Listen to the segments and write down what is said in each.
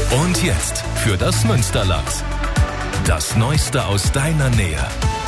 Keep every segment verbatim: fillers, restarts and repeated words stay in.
Und jetzt für das Münsterland. Das Neueste aus deiner Nähe.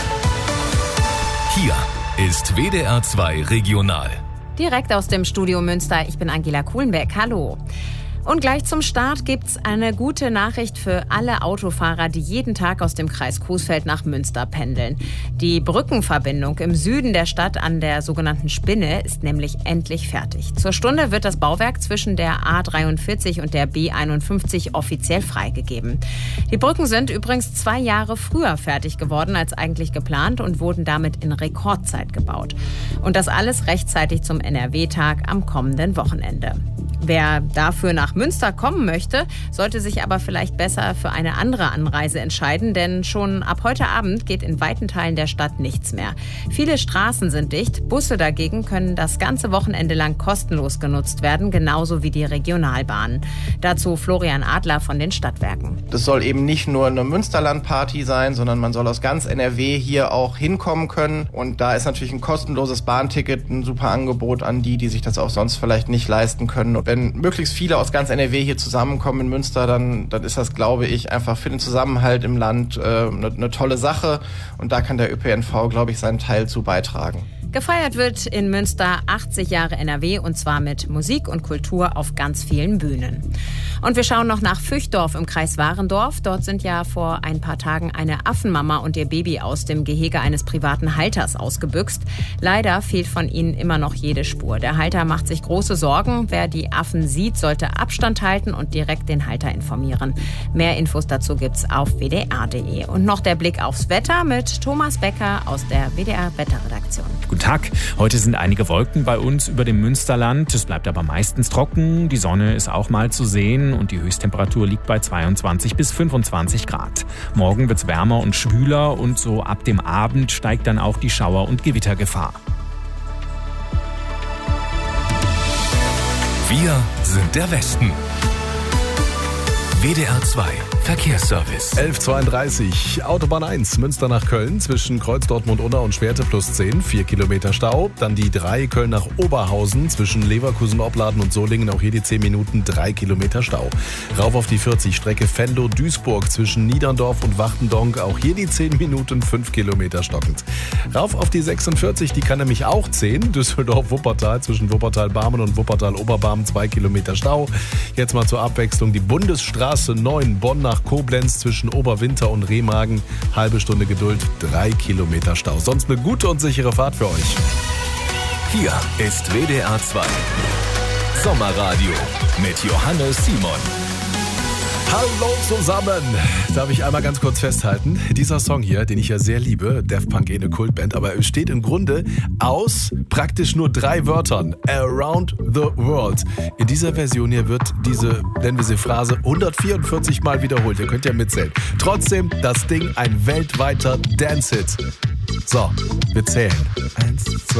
Hier ist W D R zwei Regional. Direkt aus dem Studio Münster, ich bin Angela Kuhlenbeck. Hallo. Und gleich zum Start gibt's eine gute Nachricht für alle Autofahrer, die jeden Tag aus dem Kreis Coesfeld nach Münster pendeln. Die Brückenverbindung im Süden der Stadt an der sogenannten Spinne ist nämlich endlich fertig. Zur Stunde wird das Bauwerk zwischen der A dreiundvierzig und der B einundfünfzig offiziell freigegeben. Die Brücken sind übrigens zwei Jahre früher fertig geworden als eigentlich geplant und wurden damit in Rekordzeit gebaut. Und das alles rechtzeitig zum N R W-Tag am kommenden Wochenende. Wer dafür nach Münster kommen möchte, sollte sich aber vielleicht besser für eine andere Anreise entscheiden, denn schon ab heute Abend geht in weiten Teilen der Stadt nichts mehr. Viele Straßen sind dicht, Busse dagegen können das ganze Wochenende lang kostenlos genutzt werden, genauso wie die Regionalbahnen. Dazu Florian Adler von den Stadtwerken. Das soll eben nicht nur eine Münsterland-Party sein, sondern man soll aus ganz N R W hier auch hinkommen können. Und da ist natürlich ein kostenloses Bahnticket ein super Angebot an die, die sich das auch sonst vielleicht nicht leisten können. Und wenn möglichst viele aus ganz N R W hier zusammenkommen in Münster, dann, dann ist das, glaube ich, einfach für den Zusammenhalt im Land äh, eine, eine tolle Sache. Und da kann der Ö P N V, glaube ich, seinen Teil zu beitragen. Gefeiert wird in Münster achtzig Jahre N R W und zwar mit Musik und Kultur auf ganz vielen Bühnen. Und wir schauen noch nach Füchdorf im Kreis Warendorf. Dort sind ja vor ein paar Tagen eine Affenmama und ihr Baby aus dem Gehege eines privaten Halters ausgebüxt. Leider fehlt von ihnen immer noch jede Spur. Der Halter macht sich große Sorgen. Wer die Affen sieht, sollte Abstand halten und direkt den Halter informieren. Mehr Infos dazu gibt's auf w d r punkt d e. Und noch der Blick aufs Wetter mit Thomas Becker aus der W D R Wetterredaktion. Guten Tag. Heute sind einige Wolken bei uns über dem Münsterland. Es bleibt aber meistens trocken. Die Sonne ist auch mal zu sehen und die Höchsttemperatur liegt bei zweiundzwanzig bis fünfundzwanzig Grad. Morgen wird's wärmer und schwüler und so ab dem Abend steigt dann auch die Schauer- und Gewittergefahr. Wir sind der Westen. W D R zwei Verkehrsservice. elf Uhr zweiunddreißig, Autobahn eins, Münster nach Köln, zwischen Kreuz Dortmund-Unna und Schwerte plus zehn, vier Kilometer Stau. Dann die drei, Köln nach Oberhausen, zwischen Leverkusen-Opladen und Solingen, auch hier die zehn Minuten, drei Kilometer Stau. Rauf auf die vierzig, Strecke Venlo-Duisburg, zwischen Niederndorf und Wachtendonk, auch hier die zehn Minuten, fünf Kilometer stockend. Rauf auf die sechsundvierzig, die kann nämlich auch zehn, Düsseldorf-Wuppertal, zwischen Wuppertal-Barmen und Wuppertal-Oberbarmen, zwei Kilometer Stau. Jetzt mal zur Abwechslung die Bundesstraße neun, Bonn nach Koblenz, zwischen Oberwinter und Remagen, halbe Stunde Geduld, drei Kilometer Stau. Sonst eine gute und sichere Fahrt für euch. Hier ist W D R zwei Sommerradio mit Johannes Simon. Hallo zusammen! Darf ich einmal ganz kurz festhalten? Dieser Song hier, den ich ja sehr liebe, Daft Punk, eh eine Kultband, aber es besteht im Grunde aus praktisch nur drei Wörtern. Around the World. In dieser Version hier wird diese, nennen wir sie Phrase, hundertvierundvierzig Mal wiederholt. Ihr könnt ja mitzählen. Trotzdem das Ding ein weltweiter Dance-Hit. So, wir zählen. Eins, zwei.